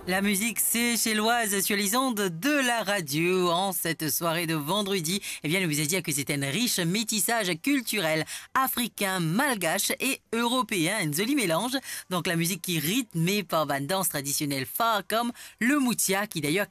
La musique séchelloise sur les ondes de la radio en cette soirée de vendredi. Eh bien, nous vous a dit que c'était un riche métissage culturel africain, malgache et européen, un joli mélange. Donc la musique qui est rythmée par une danse traditionnelle phare comme le moutia, qui d'ailleurs